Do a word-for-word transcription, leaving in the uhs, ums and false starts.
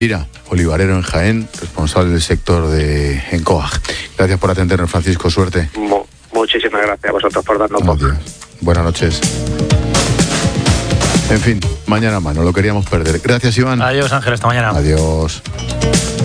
Mira, olivarero en Jaén, responsable del sector de Encoag. Gracias por atendernos, Francisco, suerte. Mu- muchísimas gracias a vosotros por darnos voz. Buenas noches. En fin, mañana más, no lo queríamos perder. Gracias, Iván. Adiós, Ángel, hasta mañana. Adiós.